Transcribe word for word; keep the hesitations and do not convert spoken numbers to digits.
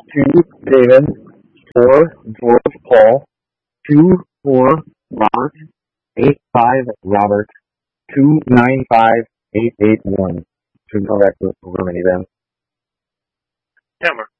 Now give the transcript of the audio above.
two David, four George Paul, two four Robert, eight five Robert, two nine five eight eight one. Should go back to Germany then. Yeah, we're